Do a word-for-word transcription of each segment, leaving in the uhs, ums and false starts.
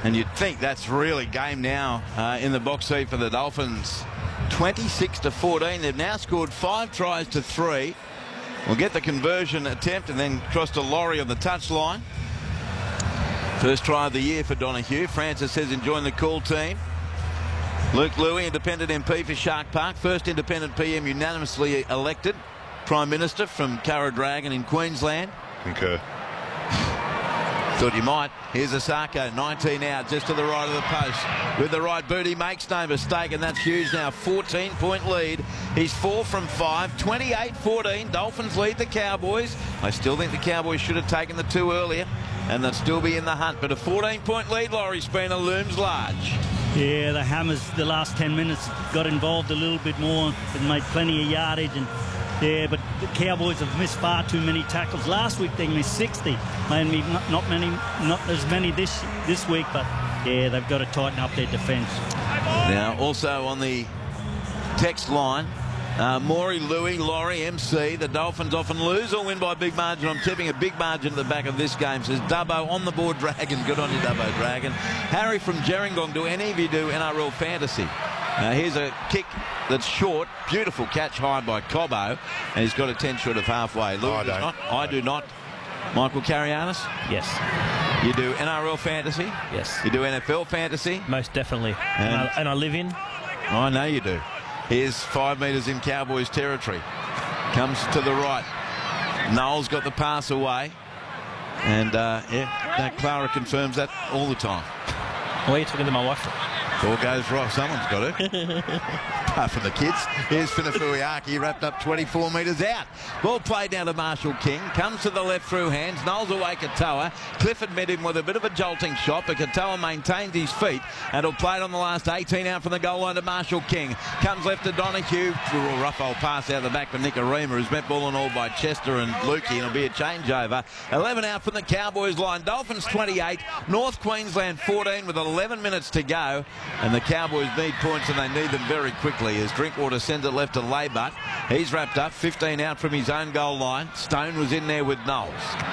And you'd think that's really game now uh, in the box seat for the Dolphins. twenty-six to fourteen. They've now scored five tries to three. We'll get the conversion attempt and then cross to Laurie on the touchline. First try of the year for Donahue. Francis says enjoying the call team. Luke Louie, independent M P for Shark Park. First independent P M unanimously elected Prime Minister from Curra Dragon in Queensland. Concur. Thought you might. Here's Asako, nineteen out, just to the right of the post. With the right boot, he makes no mistake, and that's huge now. fourteen point lead. He's four from five, twenty-eight fourteen. Dolphins lead the Cowboys. I still think the Cowboys should have taken the two earlier, and they'll still be in the hunt. But a fourteen point lead, Laurie Spina, looms large. Yeah, the Hammers, the last ten minutes, got involved a little bit more and made plenty of yardage. And yeah, but the Cowboys have missed far too many tackles. Last week they missed sixty. Maybe not, not many, not as many this this week, but yeah, they've got to tighten up their defence. Now, also on the text line, uh, Maury, Louie, Laurie, M C. The Dolphins often lose or win by a big margin. I'm tipping a big margin at the back of this game. Says Dubbo on the board, Dragon. Good on you, Dubbo, Dragon. Harry from Gerringong. Do any of you do N R L fantasy? Uh, here's a kick that's short. Beautiful catch high by Cobbo. And he's got a ten short of halfway. Louis I does don't. not. I do not. Michael Carianis? Yes. You do N R L fantasy? Yes. You do N F L fantasy? Most definitely. And, And- I, and I live in. I know you do. Here's five metres in Cowboys territory. Comes to the right. Noel's got the pass away. And, uh, yeah, that Clara confirms that all the time. Why are you talking to my wife? Ball goes right. Someone's got it. Apart from the kids. Here's Finafuiaki wrapped up twenty-four metres out. Ball played down to Marshall King. Comes to the left through hands. Knowles away Katoa. Clifford met him with a bit of a jolting shot, but Katoa maintains his feet and will play it on the last eighteen out from the goal line to Marshall King. Comes left to Donahue. A rough old pass out the back for Nicarima, who's met ball and all by Chester and Lukey, and it'll be a changeover. eleven out from the Cowboys line. Dolphins twenty-eight. North Queensland fourteen with eleven minutes to go. And the Cowboys need points, and they need them very quickly as Drinkwater sends it left to Laybutt. He's wrapped up, fifteen out from his own goal line. Stone was in there with Knowles.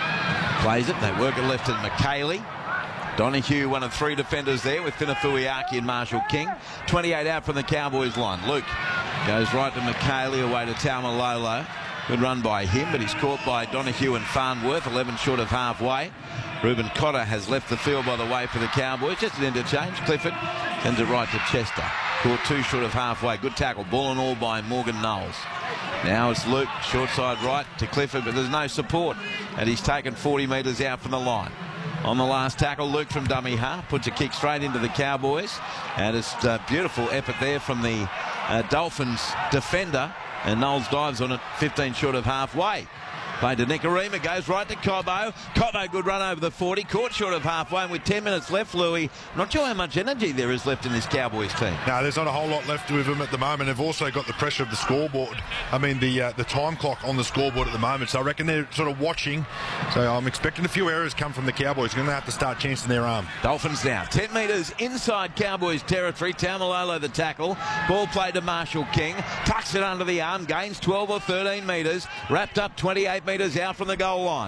Plays it, they work it left to McKaylee. Donahue, one of three defenders there with Finafuiaki and Marshall King. twenty-eight out from the Cowboys line. Luke goes right to McKaylee, away to Taumalolo. Good run by him, but he's caught by Donahue and Farnworth, eleven short of halfway. Ruben Cotter has left the field by the way for the Cowboys. Just an interchange. Clifford sends it right to Chester. Caught two short of halfway. Good tackle. Ball and all by Morgan Knowles. Now it's Luke, short side right to Clifford, but there's no support. And he's taken forty metres out from the line. On the last tackle, Luke from dummy half puts a kick straight into the Cowboys. And it's a beautiful effort there from the uh, Dolphins defender. And Knowles dives on it, fifteen short of halfway. Played to Nicarima, goes right to Cobbo. Cobbo, good run over the forty, caught short of halfway, and with ten minutes left, Louis, not sure how much energy there is left in this Cowboys team. No, there's not a whole lot left with them at the moment. They've also got the pressure of the scoreboard. I mean, the uh, the time clock on the scoreboard at the moment. So I reckon they're sort of watching. So I'm expecting a few errors come from the Cowboys. They're going to have to start chancing their arm. Dolphins now, ten metres inside Cowboys territory. Taumalolo the tackle. Ball played to Marshall King. Tucks it under the arm, gains twelve or thirteen metres. Wrapped up twenty-eight metres out from the goal line.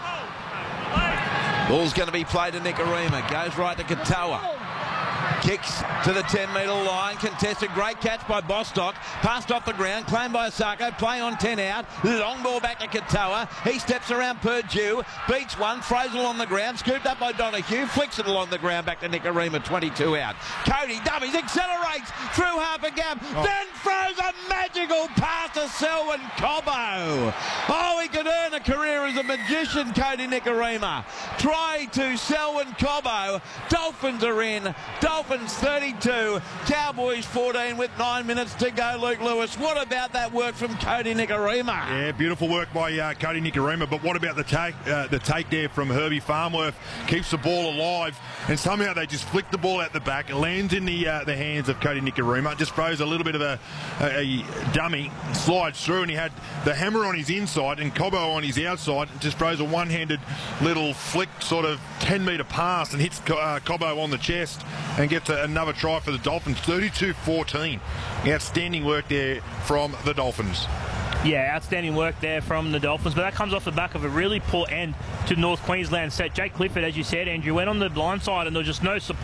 Ball's going to be played to Nicarima. Goes right to Katoa. Kicks to the ten metre line. Contested. Great catch by Bostock. Passed off the ground. Claimed by Asako. Play on ten out. Long ball back to Katoa. He steps around Purdue. Beats one. Throws it along the ground. Scooped up by Donahue. Flicks it along the ground back to Nicarima. twenty-two out. Cody dummies. Accelerates through half a gap. Oh. Then throws a magical pass to Selwyn Cobbo. Oh, he could earn a career as a magician, Cody Nicarima. Try to Selwyn Cobbo. Dolphins are in. Dolphins thirty-two, Cowboys fourteen with nine minutes to go. Luke Lewis, what about that work from Cody Nicarima? Yeah, beautiful work by uh, Cody Nicarima, but what about the take uh, the take there from Herbie Farnworth? Keeps the ball alive, and somehow they just flick the ball out the back. It lands in the uh, the hands of Cody Nicarima. Just throws a little bit of a, a, a dummy, slides through, and he had the hammer on his inside and Cobbo on his outside. Just throws a one-handed little flick, sort of ten metre pass, and hits uh, Cobbo on the chest and gets a, another try for the Dolphins. thirty-two fourteen. Outstanding work there from the Dolphins. Yeah, outstanding work there from the Dolphins, but that comes off the back of a really poor end to North Queensland set. Jake Clifford, as you said, Andrew, went on the blind side and there was just no support.